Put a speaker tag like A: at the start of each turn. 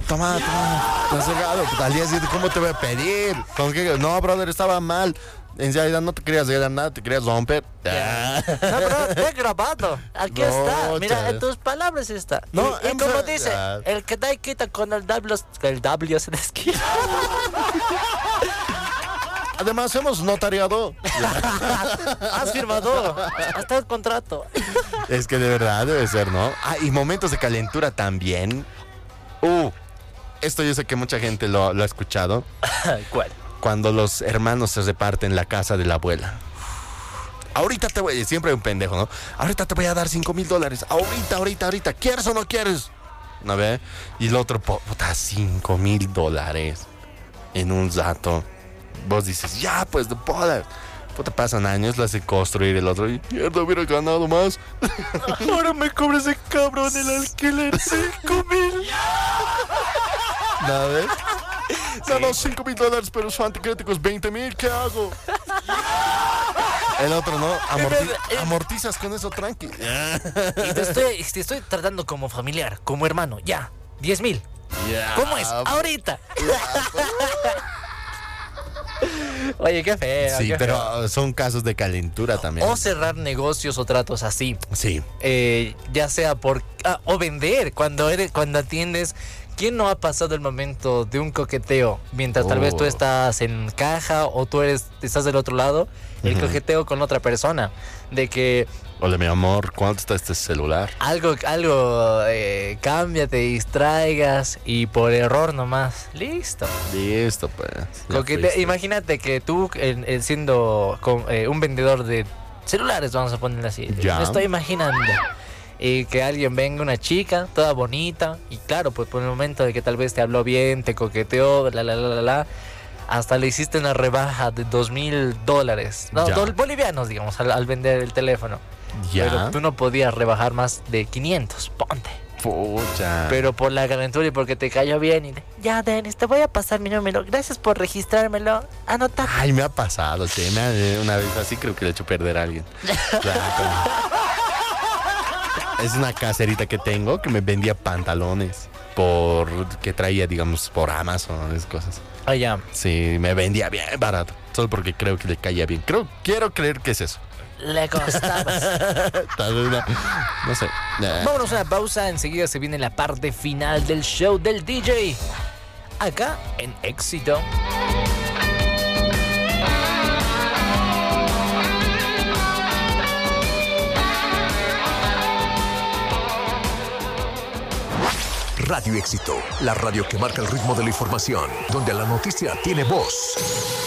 A: toma, te has regalo. Al día siguiente, ¿cómo te voy a pedir? ¿Con qué? No, brother, estaba mal. En realidad no te querías regalar nada, te querías romper.
B: No, bro, te he grabado. Aquí
A: No,
B: está. Mira,
A: chas.
B: en tus palabras está.
A: No,
B: y como
A: en
B: dice,
A: realidad.
B: el que da y quita con el W se desquita.
A: Además, hemos notariado.
B: Has firmado. Hasta el contrato.
A: Es que de verdad debe ser, ¿no? Ah, y momentos de calentura también. Esto yo sé que mucha gente lo ha escuchado.
B: ¿Cuál?
A: Cuando los hermanos se reparten la casa de la abuela. Ahorita te voy, siempre hay un pendejo, ¿no? Ahorita te voy a dar $5,000. Ahorita. ¿Quieres o no quieres? ¿No ve? Y el otro, puta, $5,000 en un rato. Vos dices, ya, pues, de poder. Puta, pasan años, lo hace construir el otro. Y mierda, hubiera ganado más.
B: Ahora me cobra ese cabrón el alquiler 5,000.
A: ¿No ves? No, $5,000, pero su anticrítico es 20,000. ¿Qué hago? El otro, ¿no? Amortizas con eso, tranqui.
B: Y te estoy tratando como familiar, como hermano. Ya, 10,000. ¿Cómo es? Ahorita. Oye, qué feo.
A: Sí,
B: qué
A: pero
B: feo.
A: son casos de calentura también.
B: O cerrar negocios o tratos así.
A: Sí.
B: Ya sea o vender cuando atiendes. ¿Quién no ha pasado el momento de un coqueteo mientras tal vez tú estás en caja o estás del otro lado? El coqueteo con otra persona. De que
A: Hola, mi amor, ¿cuánto está este celular?
B: algo cambia, te distraigas y por error nomás. Listo.
A: Listo, pues. Ya fuiste.
B: Imagínate que tú, siendo un vendedor de celulares, vamos a ponerle así.
A: Ya.
B: Me estoy imaginando. Y que alguien venga, una chica, toda bonita. Y claro, pues por el momento de que tal vez te habló bien, te coqueteó, hasta le hiciste una rebaja de $2,000. No,
A: Ya.
B: bolivianos, digamos, al vender el teléfono.
A: Ya.
B: Pero tú no podías rebajar más de 500, ponte.
A: Pucha.
B: Pero por la calentura y porque te cayó bien. Ya, Denis, te voy a pasar mi número. Gracias por registrármelo. Anota.
A: Ay, me ha pasado, che. Una vez así creo que le he hecho perder a alguien. Es una caserita que tengo que me vendía pantalones que traía, digamos, por Amazon, esas cosas.
B: Ah, ya.
A: Sí, me vendía bien barato. Solo porque creo que le caía bien. Quiero creer que es eso.
B: Le costabas.
A: No sé.
B: Vámonos a una pausa. Enseguida se viene la parte final del show del DJ. Acá en Éxito.
C: Radio Éxito, la radio que marca el ritmo de la información, donde la noticia tiene voz.